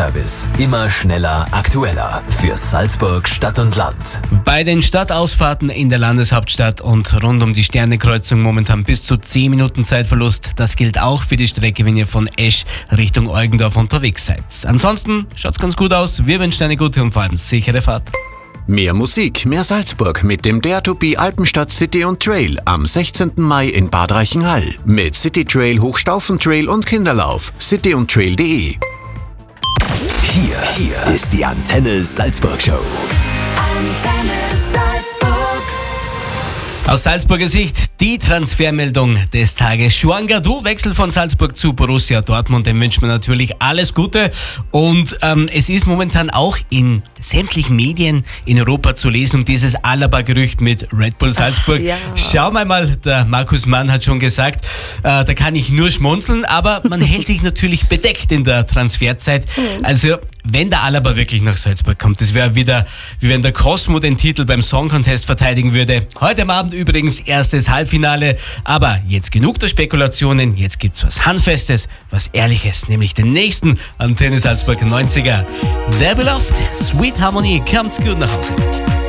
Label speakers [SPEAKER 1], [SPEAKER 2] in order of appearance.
[SPEAKER 1] Service. Immer schneller, aktueller. Für Salzburg, Stadt und Land.
[SPEAKER 2] Bei den Stadtausfahrten in der Landeshauptstadt und rund um die Sternekreuzung momentan bis zu 10 Minuten Zeitverlust. Das gilt auch für die Strecke, wenn ihr von Esch Richtung Eugendorf unterwegs seid. Ansonsten schaut's ganz gut aus. Wir wünschen eine gute und vor allem sichere Fahrt.
[SPEAKER 3] Mehr Musik, mehr Salzburg mit dem Dare to Be Alpenstadt City und Trail am 16. Mai in Bad Reichenhall. Mit City Trail, Hochstaufentrail und Kinderlauf. cityundtrail.de.
[SPEAKER 1] Hier ist die Antenne Salzburg Show.
[SPEAKER 4] Antenne Salzburg.
[SPEAKER 2] Aus Salzburger Sicht die Transfermeldung des Tages. Juan Gadou wechselt von Salzburg zu Borussia Dortmund. Dem wünscht man natürlich alles Gute. Und es ist momentan auch in sämtlichen Medien in Europa zu lesen um dieses Alaba-Gerücht mit Red Bull Salzburg.
[SPEAKER 5] Ja.
[SPEAKER 2] Schau mal, der Markus Mann hat schon gesagt, da kann ich nur schmunzeln, aber man hält sich natürlich bedeckt in der Transferzeit. Also wenn der Alaba wirklich nach Salzburg kommt, das wäre wieder, wie wenn der Cosmo den Titel beim Song Contest verteidigen würde. Heute am Abend übrigens erstes Halbfinale, aber jetzt genug der Spekulationen, jetzt gibt's was Handfestes, was Ehrliches, nämlich den nächsten Antenne Salzburg 90er. Der Beloved, Sweet Harmony, kommt's gut nach Hause.